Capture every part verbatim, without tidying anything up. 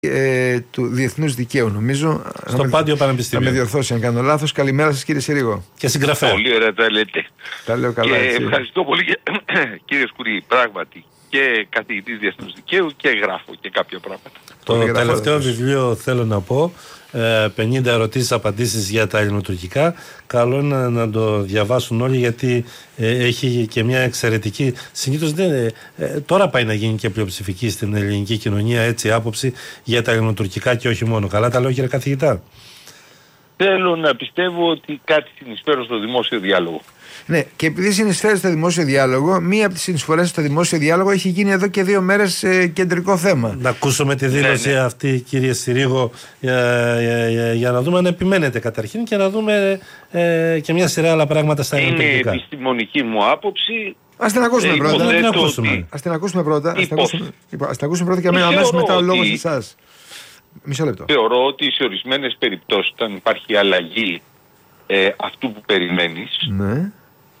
Ε, του διεθνούς δικαίου, νομίζω. Στο Πάντιο Πανεπιστήμιο. Θα με διορθώσει αν κάνω λάθος. Καλημέρα σας, κύριε Συρίγο. Και συγγραφέα. Πολύ ωραία τα λέτε. Τα λέω καλά. Και έτσι. ευχαριστώ πολύ, κύριε Σκουρή. Πράγματι, και καθηγητής διεθνούς δικαίου και γράφω και κάποια πράγματα. Το Πολύ τελευταίο γράφω, βιβλίο θέλω να πω, πενήντα ερωτήσεις απαντήσεις για τα ελληνοτουρκικά. Καλό είναι να το διαβάσουν όλοι, γιατί ε, έχει και μια εξαιρετική, συνήθως δεν, ε, τώρα πάει να γίνει και πλειοψηφική στην ελληνική κοινωνία, έτσι, άποψη για τα ελληνοτουρκικά και όχι μόνο. Καλά τα λέω, κύριε καθηγητά? Θέλω να πιστεύω ότι κάτι συνεισφέρω στο δημόσιο διάλογο. Ναι, και επειδή συνεισφέρει στο δημόσιο διάλογο, μία από τις συνεισφορές στο δημόσιο διάλογο έχει γίνει εδώ και δύο μέρες ε, κεντρικό θέμα. Να ακούσουμε τη δήλωση ναι, ναι. αυτή, κύριε Συρίγο, για, για, για, για να δούμε αν επιμένετε καταρχήν και να δούμε ε, και μια σειρά άλλα πράγματα στα ελληνικά. Είναι επιστημονική μου άποψη. Ας την ακούσουμε ε, πρώτα. Να την ακούσουμε. Ας την ακούσουμε πρώτα. Ας την ακούσουμε, ας την ακούσουμε πρώτα και αμέσως μετά ο λόγος εσάς. Μισό λεπτό. Θεωρώ ότι σε ορισμένες περιπτώσεις, όταν υπάρχει αλλαγή ε, αυτού που περιμένεις, ναι.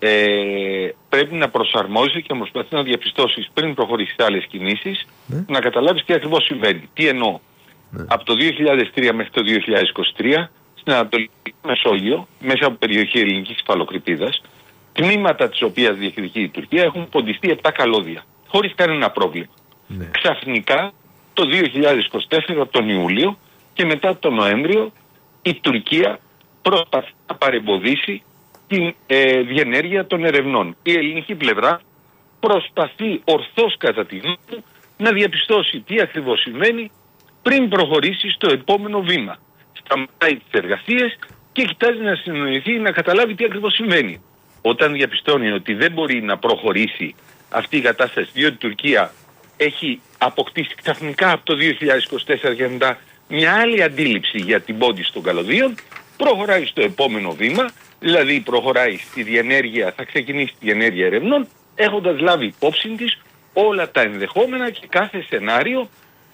Ε, πρέπει να προσαρμόζεσαι και να προσπαθείς να διαπιστώσεις πριν προχωρήσεις σε άλλες κινήσεις, ναι. να καταλάβεις τι ακριβώς συμβαίνει. Τι εννοώ. Ναι. Από το δύο χιλιάδες τρία μέχρι το δύο χιλιάδες είκοσι τρία στην Ανατολική Μεσόγειο, μέσα από περιοχή ελληνικής υφαλοκρηπίδας, τμήματα της οποίας διεκδικεί η Τουρκία, έχουν ποντιστεί επτά καλώδια, χωρίς κανένα πρόβλημα. Ναι. Ξαφνικά το δύο χιλιάδες είκοσι τέσσερα τον Ιούλιο και μετά τον Νοέμβριο η Τουρκία προσπαθεί να παρεμποδίσει την ε, διενέργεια των ερευνών. Η ελληνική πλευρά προσπαθεί ορθώς, κατά τη γνώμη του, να διαπιστώσει τι ακριβώς συμβαίνει πριν προχωρήσει στο επόμενο βήμα. Σταματάει τις εργασίες και κοιτάζει να συνοηθεί, να καταλάβει τι ακριβώς συμβαίνει. Όταν διαπιστώνει ότι δεν μπορεί να προχωρήσει αυτή η κατάσταση, διότι η Τουρκία έχει αποκτήσει ξαφνικά από το δύο χιλιάδες είκοσι τέσσερα και μετά μια άλλη αντίληψη για την πόντιση των καλωδίων, προχωράει στο επόμενο βήμα. Δηλαδή προχωράει στη διενέργεια, θα ξεκινήσει τη διενέργεια ερευνών, έχοντας λάβει υπόψη της όλα τα ενδεχόμενα και κάθε σενάριο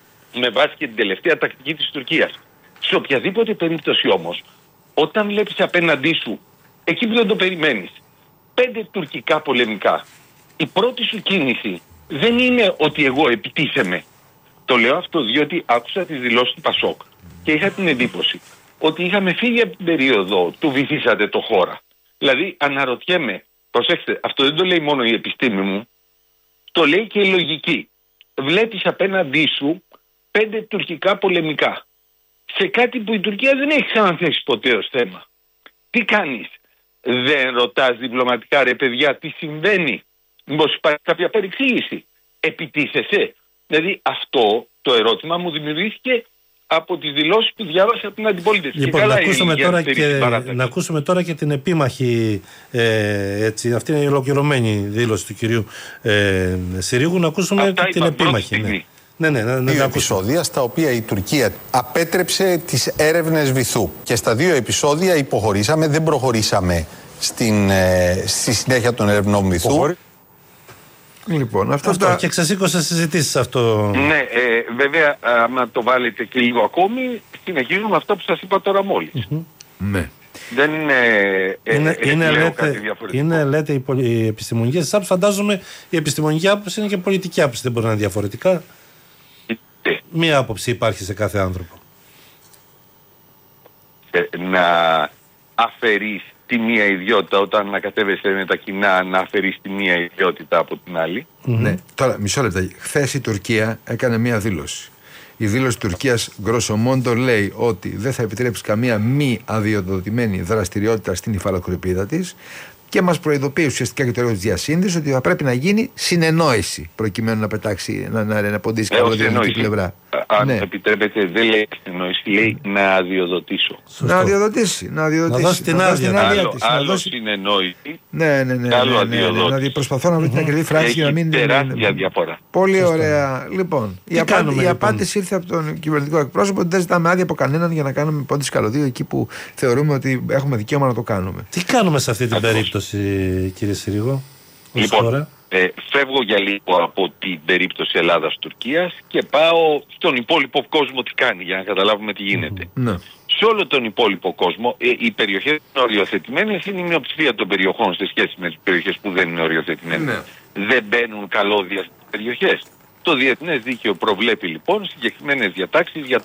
με βάση και την τελευταία τακτική της Τουρκίας. Σε οποιαδήποτε περίπτωση όμως, όταν βλέπεις απέναντί σου, εκεί που δεν το περιμένεις, πέντε τουρκικά πολεμικά, η πρώτη σου κίνηση δεν είναι ότι εγώ επιτίθεμαι. Το λέω αυτό διότι άκουσα τις δηλώσεις του Πασόκ και είχα την εντύπωση ότι είχαμε φύγει από την περίοδο του βυθίσατε το χώρα. Δηλαδή αναρωτιέμαι, προσέξτε, αυτό δεν το λέει μόνο η επιστήμη μου, το λέει και η λογική. Βλέπεις απέναντί σου πέντε τουρκικά πολεμικά σε κάτι που η Τουρκία δεν έχει ξαναθέσει ποτέ ως θέμα. Τι κάνεις? Δεν ρωτάς διπλωματικά, ρε παιδιά, τι συμβαίνει? Μήπως υπάρχει κάποια παρεξήγηση? Επιτίθεσαι? Δηλαδή αυτό το ερώτημα μου δημιουργήθηκε από τις δηλώσεις που διάβασα από την αντιπολίτευση. Λοιπόν, να ακούσουμε, τώρα και, να ακούσουμε τώρα και την επίμαχη, ε, έτσι, αυτή είναι η ολοκληρωμένη δήλωση του κυρίου ε, Συρίγου, να ακούσουμε αυτά την επίμαχη. Ναι. Ναι, ναι, ναι, ναι, δύο επεισόδια στα οποία η Τουρκία απέτρεψε τις έρευνες βυθού. Και στα δύο επεισόδια υποχωρήσαμε, δεν προχωρήσαμε στην, ε, στη συνέχεια των ερευνών βυθού. Υποχωρή... Λοιπόν, αυτό, αυτό τα... και ξεσήκωσε συζητήσεις αυτό. Ναι, ε, βέβαια, άμα το βάλετε και λίγο ακόμη, συνεχίζουμε αυτό που σας είπα τώρα μόλις. Mm-hmm. Ναι. Δεν είναι, ε, είναι, ε, είναι, λέω λέτε, κάτι διαφορετικό. Είναι, λέτε, η, πολι... η επιστημονική σας άποψη. Φαντάζομαι η επιστημονική άποψη είναι και πολιτική άποψη. Δεν μπορεί να είναι διαφορετικά. Ε, Μία άποψη υπάρχει σε κάθε άνθρωπο. Ε, να αφαιρείς τη μία ιδιότητα όταν ανακατεύεσαι με τα κοινά, να αφαιρείς τη μία ιδιότητα από την άλλη. Mm-hmm. Ναι. Τώρα, μισό λεπτό. Χθες η Τουρκία έκανε μία δήλωση. Η δήλωση της Τουρκίας γκροσομόντο λέει ότι δεν θα επιτρέψει καμία μη αδειοδοτημένη δραστηριότητα στην υφαλοκρηπίδα της και μας προειδοποιεί ουσιαστικά και το έργο της διασύνδεσης ότι θα πρέπει να γίνει συνεννόηση προκειμένου να πετάξει, να, να, να ποντήσει καλώδια την πλευρά. Αν ναι. επιτρέπετε, δεν λέει συνεννόηση, λέει να αδειοδοτήσω. Σωστό. Να αδειοδοτήσει. Να, αδειοδοτήσει, να δώσει την άδεια. Άλλο, της, άλλο δώσει... συνεννόηση. Ναι, ναι, ναι. Άλλο ναι, ναι, ναι, ναι, ναι. Προσπαθώ να βρω την ακριβή φράση για να μην. Έχει τεράστια διαφορά. Πολύ Σωστό. Ωραία. Λοιπόν, η, απάντη, κάνουμε, η λοιπόν? απάντηση ήρθε από τον κυβερνητικό εκπρόσωπο ότι δεν ζητάμε άδεια από κανέναν για να κάνουμε πόντιση καλωδίου εκεί που θεωρούμε ότι έχουμε δικαίωμα να το κάνουμε. Τι κάνουμε σε αυτή την Ακριβώς. περίπτωση, κύριε Συρίγο? Λοιπόν, ε, φεύγω για λίγο από την περίπτωση Ελλάδας-Τουρκίας και πάω στον υπόλοιπο κόσμο τι κάνει, για να καταλάβουμε τι γίνεται. Mm-hmm. Ναι. Σε όλο τον υπόλοιπο κόσμο, ε, οι περιοχές που είναι οριοθετημένες είναι η μειοψηφία των περιοχών σε σχέση με τις περιοχές που δεν είναι οριοθετημένες. Ναι. Δεν μπαίνουν καλώδια στις περιοχές. Το διεθνές δίκαιο προβλέπει λοιπόν συγκεκριμένες διατάξεις για